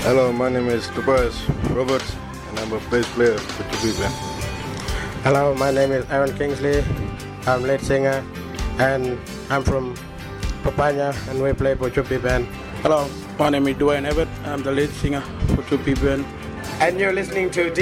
Hello, my name is Tobias Roberts, and I'm a bass player for Chupi Band. Hello, my name is Aaron Kingsley. I'm lead singer, and I'm from Papaya, and we play for Chupi Band. Hello, my name is Dwayne Everett. I'm the lead singer for Chupi Band. And you're listening to